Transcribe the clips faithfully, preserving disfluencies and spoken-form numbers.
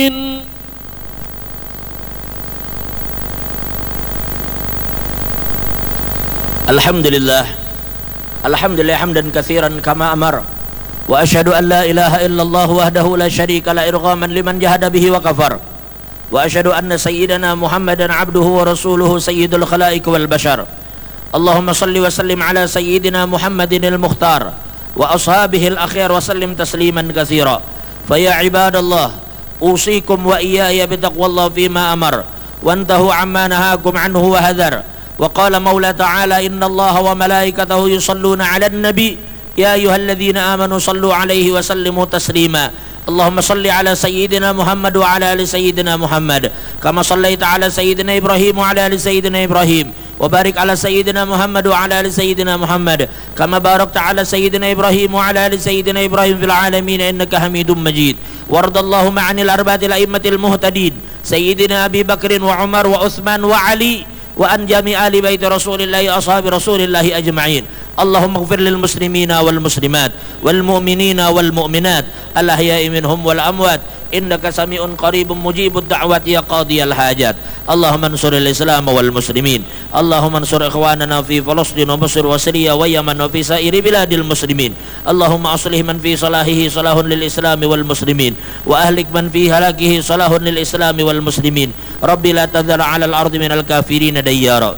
Alhamdulillah, alhamdulillah hamdan katsiran kama amar, wa asyhadu an la ilaha illallah wahdahu la syarika la irghaman liman jahada bihi wa kafar, wa asyhadu anna sayyidana Muhammadan abduhu wa rasuluhu sayyidul khalaiq wal bashar. Allahumma salli wa sallim ala sayyidina Muhammadin al-mukhtar wa ashabihi al-akhyar wa sallim tasliman katsira. Fa ya ibadallah, usikum wa iyaya bi taqwallah fima amar wa antahu amma nahakum anhu wa hadar. وقال مولى تعالى إن الله وملائكته يصلون على النبي يا أيها الذين آمنوا صلوا عليه وسلموا تسليما. اللهم صل على سيدنا محمد وعلى آل سيدنا محمد كما صليت على سيدنا إبراهيم وعلى آل سيدنا إبراهيم وبارك على سيدنا محمد وعلى آل سيدنا محمد كما باركت على سيدنا إبراهيم وعلى آل سيدنا إبراهيم في العالمين إنك حميد مجيد. وارض اللهم عن الأربعة الأئمة المهتدين سيدنا أبي بكر وعمر وعثمان وعلي وأن جميع آل بيت رسول الله أصحاب رسول الله أجمعين. اللهم اغفر للمسلمين والمسلمات والمؤمنين والمؤمنات الأحياء منهم والأموات إنك سميع قريب مجيب الدعوات يا قاضي الحاجات. اللهم انصر الإسلام والمسلمين. اللهم انصر إخواننا في فلسطين ومصر وسوريا ويمن وفي سائر بلاد المسلمين. اللهم أصلح من في صلاحه صلاح للإسلام والمسلمين وأهلك من في هلاكه صلاح للإسلام والمسلمين. ربي لا تذر على الأرض من الكافرين ديارا.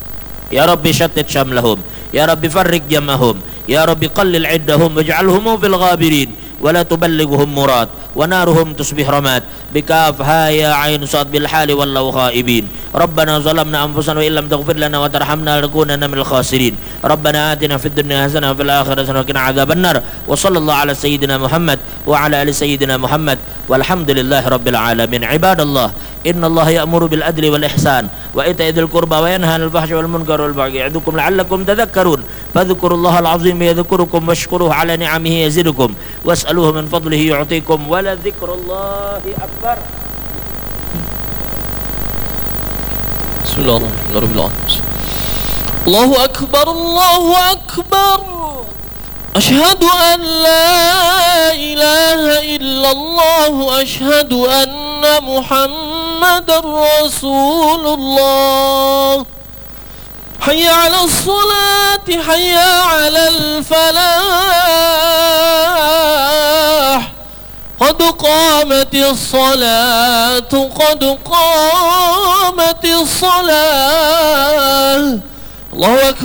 يا رب شتت شملهم، يا رب فرق جمعهم، يا رب قلل عدهم واجعلهم في الغابرين ولا تبلغهم مراد ونارهم تصبح رماد بكاف ها يا عين صاد بالحال والله خائبين. ربنا ظلمنا أنفسنا وإن لم تغفر لنا وترحمنا لنكونن من الخاسرين. ربنا آتنا في الدنيا حسنة وفي الآخرة حسنة وقنا عذاب النار. وصلى الله على سيدنا محمد وعلى آل سيدنا محمد والحمد لله رب العالمين. عباد الله، إن الله يأمر بالعدل والإحسان وإيتاء ذي القربى وينهى عن الفحش والمنكر والبغي يعظكم لعلكم تذكرون. فاذكروا الله العظيم يذكركم واشكروه على نعمه يزدكم واسألوه من فضله يعطيكم ولذكر الله أكبر. بسم الله الرحمن الرحيم. الله أكبر الله أكبر. أشهد أن لا إله إلا الله وأشهد أن محمد رسول الله. حي على الصلاة حي على الفلاح قد قامت الصلاة قد قامت الصلاة. الله أكبر.